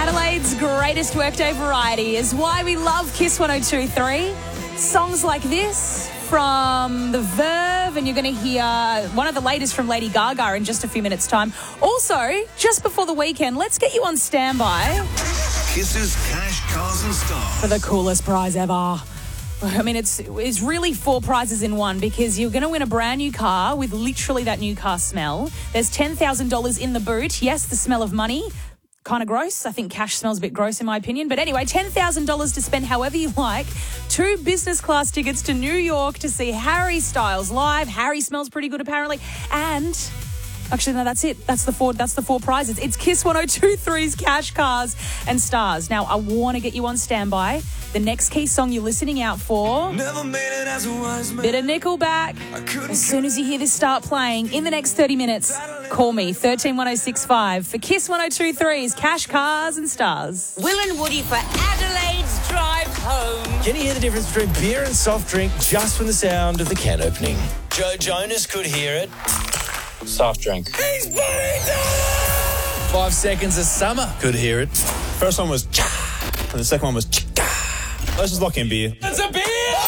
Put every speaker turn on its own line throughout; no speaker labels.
Adelaide's greatest workday variety is why we love Kiss 102.3. Songs like this from The Verve, and you're going to hear one of the latest from Lady Gaga in just a few minutes' time. Also, just before the weekend, let's get you on standby.
Kiss's Cash, Cars and Stars.
For the coolest prize ever. I mean, it's really 4 prizes in one, because you're going to win a brand new car with literally that new car smell. There's $10,000 in the boot. Yes, the smell of money. Kind of gross. I think cash smells a bit gross in my opinion. But anyway, $10,000 to spend however you like. 2 business class tickets to New York to see Harry Styles live. Harry smells pretty good apparently. And actually, no, that's it. That's the 4 prizes. It's Kiss 102.3's Cash, Cars and Stars. Now, I want to get you on standby. The next key song you're listening out for,
Never made it as a wise man.
bit of Nickelback. As soon as you hear this start playing, in the next 30 minutes, call me, 131065 for Kiss 102.3's Cash, Cars and Stars.
Will and Woody for Adelaide's drive home.
Can you hear the difference between beer and soft drink just from the sound of the can opening? Joe Jonas could hear it. Soft drink.
He's putting down!
5 Seconds of Summer could hear it.
First one was cha, and the second one was cha. Let's just lock in beer.
It's a beer!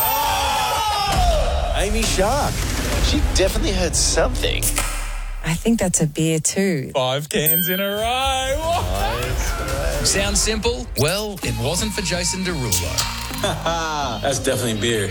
Oh! Amy Shark. She definitely heard something.
I think that's a beer too.
5 cans in a row.
Sounds simple? Well, it wasn't for Jason Derulo.
That's definitely beer.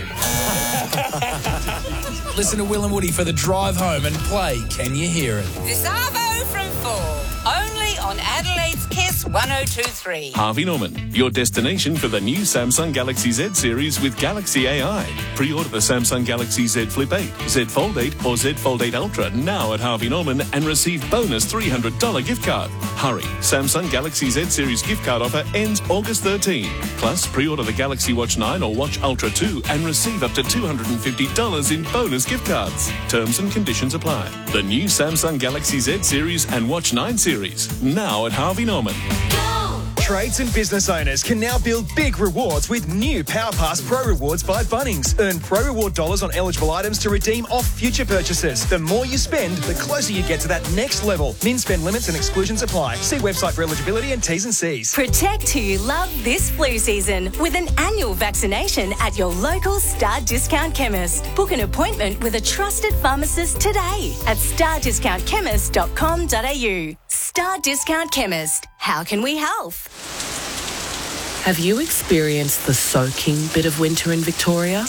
Listen to Will and Woody for the drive home and play Can You Hear It?
This Arvo from 4. Only on Adelaide's Kiss 102.3.
Harvey Norman, your destination for the new Samsung Galaxy Z series with Galaxy AI. Pre-order the Samsung Galaxy Z Flip 8, Z Fold 8 or Z Fold 8 Ultra now at Harvey Norman and receive bonus $300 gift card. Hurry, Samsung Galaxy Z series gift card offer ends August 13. Plus, pre-order the Galaxy Watch 9 or Watch Ultra 2 and receive up to $250 in bonus gift cards. Terms and conditions apply. The new Samsung Galaxy Z series and Watch 9 series now at Harvey Norman.
Trades and business owners can now build big rewards with new PowerPass Pro Rewards by Bunnings. Earn Pro Reward dollars on eligible items to redeem off future purchases. The more you spend, the closer you get to that next level. Min spend limits and exclusions apply. See website for eligibility and T's and C's.
Protect who you love this flu season with an annual vaccination at your local Star Discount Chemist. Book an appointment with a trusted pharmacist today at stardiscountchemist.com.au. Star Discount Chemist. How can we help?
Have you experienced the soaking bit of winter in Victoria?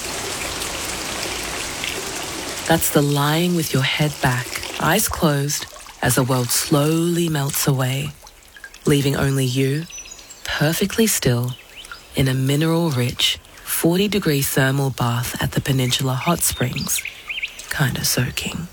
That's the lying with your head back, eyes closed, as the world slowly melts away, leaving only you, perfectly still, in a mineral-rich, 40-degree thermal bath at the Peninsula Hot Springs, kinda soaking.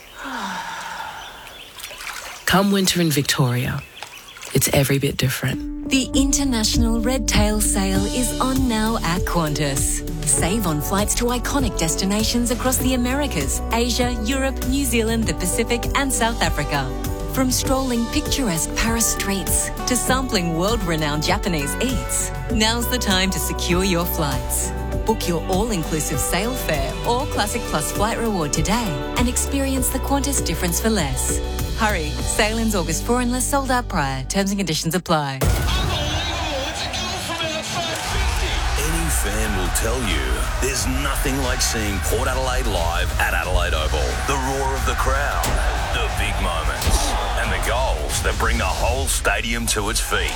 Come winter in Victoria, it's every bit different.
The International Red Tail Sale is on now at Qantas. Save on flights to iconic destinations across the Americas, Asia, Europe, New Zealand, the Pacific and South Africa. From strolling picturesque Paris streets to sampling world-renowned Japanese eats, now's the time to secure your flights. Book your all-inclusive sale fare or Classic Plus flight reward today and experience the Qantas difference for less. Hurry, sale ends August 4 unless sold out prior. Terms and conditions apply.
Any fan will tell you there's nothing like seeing Port Adelaide live at Adelaide Oval. The roar of the crowd, the big moments, and the goals that bring the whole stadium to its feet.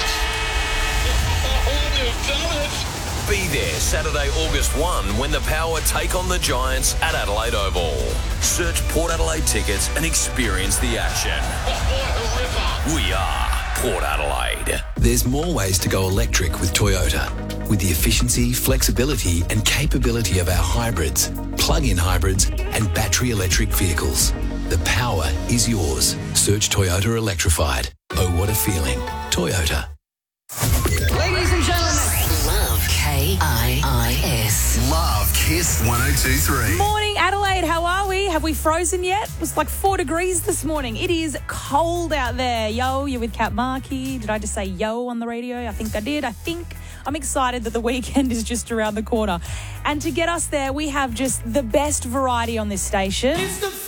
Be there Saturday, August 1 when the Power take on the Giants at Adelaide Oval. Search Port Adelaide tickets and experience the action. We are Port Adelaide.
There's more ways to go electric with Toyota. With the efficiency, flexibility and capability of our hybrids, plug-in hybrids and battery electric vehicles. The power is yours. Search Toyota Electrified. Oh, what a feeling. Toyota.
Ladies and gentlemen, love KIIS.
Love Kiss 102.3.
Morning, Adelaide. How are we? Have we frozen yet? It was like 4 degrees this morning. It is cold out there. Yo, you're with Kat Markey. Did I just say yo on the radio? I think I did. I'm excited that the weekend is just around the corner. And to get us there, we have just the best variety on this station.